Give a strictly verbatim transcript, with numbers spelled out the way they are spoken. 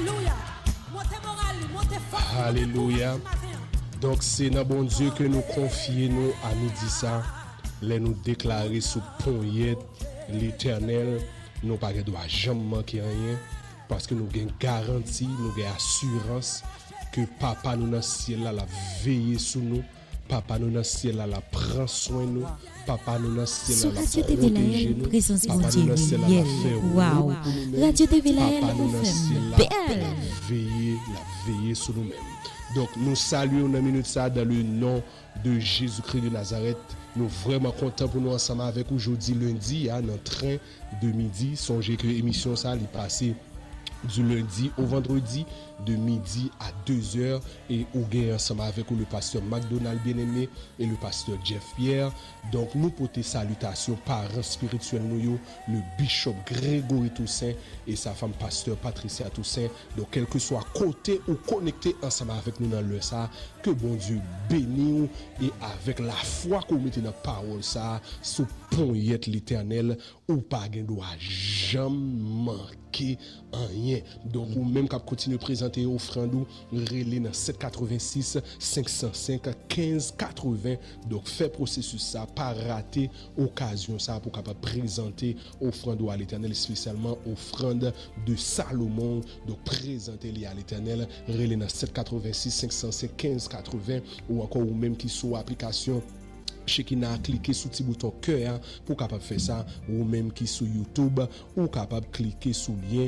Alléluia. Donc c'est dans bon Dieu que nous confions nous à midi ça, les nous déclarer sous ponyette l'Éternel, nous pas doit jamais manquer rien parce que nous avons garantie, nous avons assurance que papa nous dans le ciel là la veiller sur nous, papa nous dans le ciel là la prend soin nous, papa nous dans le ciel là la protéger nous, papa nous dans le ciel là la faire wow. Radio T V la papa nous dans le ciel là la veiller, la veiller sur nous-mêmes. Donc nous saluons dans minute ça dans le nom de Jésus-Christ de Nazareth. Nous vraiment contents pour nous ensemble avec aujourd'hui lundi à dans train de midi. Songez que l'émission ça est passée du lundi au vendredi de midi à deux heures et au gain ensemble avec le pasteur McDonald bien-aimé et le pasteur Jeff Pierre. Donc nous portons salutations parents spirituels nous le bishop Grégory Toussaint et sa femme pasteur Patricia Toussaint. Donc quel que soit côté ou connecté ensemble avec nous dans le ça, que bon Dieu bénisse et avec la foi qu'on met dans la parole ça sous ponyette l'Éternel ou pas gain doit jamais manquer rien. Donc ou même cap continuer présenter offrande relé dans sept quatre-vingt-six cinq cent cinq quinze quatre-vingts. Donc fait processus ça pas rater occasion ça pour capable présenter offrande à l'Éternel, spécialement offrande de Salomon. Donc présenter à l'Éternel relé dans sept quatre-vingt-six cinq cent cinq quinze quatre-vingts ou encore ou même qui sur application Chekina cliquer sur petit bouton cœur pour capable faire ça ou même qui sur YouTube ou capable cliquer sur lien